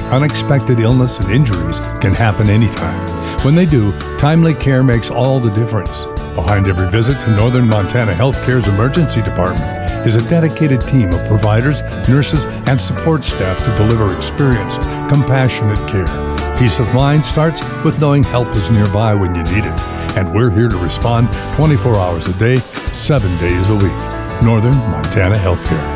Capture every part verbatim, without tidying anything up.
Unexpected illness and injuries can happen anytime. When they do, timely care makes all the difference. Behind every visit to Northern Montana Healthcare's emergency department is a dedicated team of providers, nurses, and support staff to deliver experienced, compassionate care. Peace of mind starts with knowing help is nearby when you need it. And we're here to respond twenty-four hours a day, seven days a week. Northern Montana Healthcare.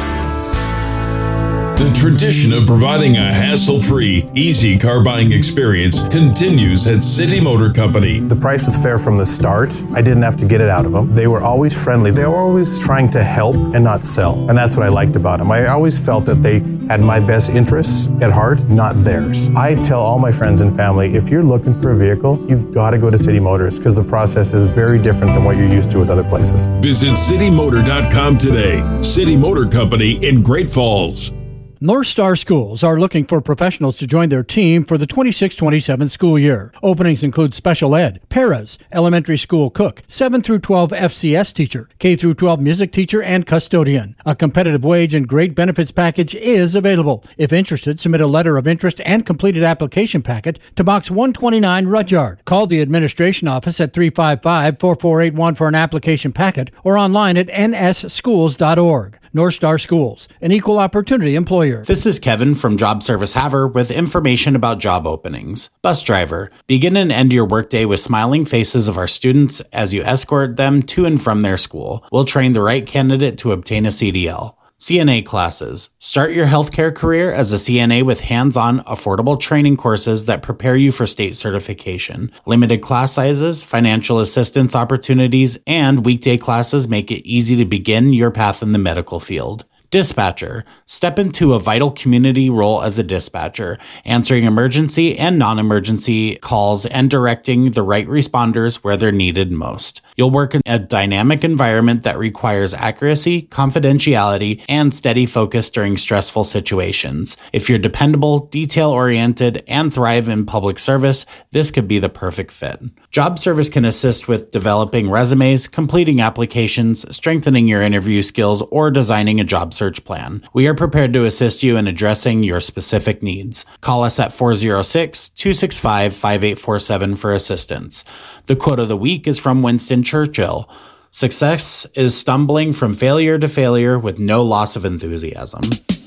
The tradition of providing a hassle-free, easy car buying experience continues at City Motor Company. The price was fair from the start. I didn't have to get it out of them. They were always friendly. They were always trying to help and not sell. And that's what I liked about them. I always felt that they had my best interests at heart, not theirs. I tell all my friends and family, if you're looking for a vehicle, you've got to go to City Motors because the process is very different than what you're used to with other places. Visit city motor dot com today. City Motor Company in Great Falls. North Star Schools are looking for professionals to join their team for the twenty-six twenty-seven school year. Openings include special ed, paras, elementary school cook, seven through twelve F C S teacher, K through twelve music teacher, and custodian. A competitive wage and great benefits package is available. If interested, submit a letter of interest and completed application packet to Box one twenty-nine, Rudyard. Call the administration office at three five five, four four eight one for an application packet or online at n s schools dot org. North Star Schools, an equal opportunity employer. This is Kevin from Job Service Haver with information about job openings. Bus driver. Begin and end your workday with smiling faces of our students as you escort them to and from their school. We'll train the right candidate to obtain a C D L. C N A classes. Start your healthcare career as a C N A with hands-on, affordable training courses that prepare you for state certification. Limited class sizes, financial assistance opportunities, and weekday classes make it easy to begin your path in the medical field. Dispatcher. Step into a vital community role as a dispatcher, answering emergency and non-emergency calls and directing the right responders where they're needed most. You'll work in a dynamic environment that requires accuracy, confidentiality, and steady focus during stressful situations. If you're dependable, detail-oriented, and thrive in public service, this could be the perfect fit. Job Service can assist with developing resumes, completing applications, strengthening your interview skills, or designing a job search plan. We are prepared to assist you in addressing your specific needs. Call us at four oh six, two six five, five eight four seven for assistance. The quote of the week is from Winston Churchill. Success is stumbling from failure to failure with no loss of enthusiasm.